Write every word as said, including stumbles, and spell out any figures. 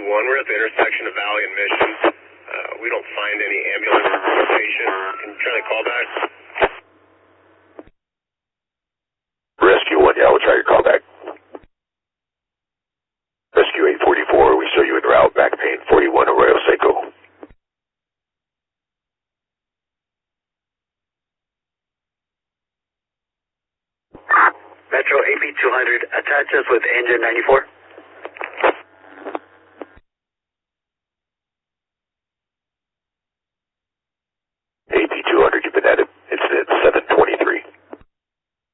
one, we're at the intersection of Valley and Mission. Uh, we don't find any ambulance or patient. Can you try to call back? Rescue one, yeah, we'll try your call back. Rescue eight forty-four, we show you en route, back pain forty-one Arroyo Seco. Metro A P two hundred, attach us with engine ninety-four.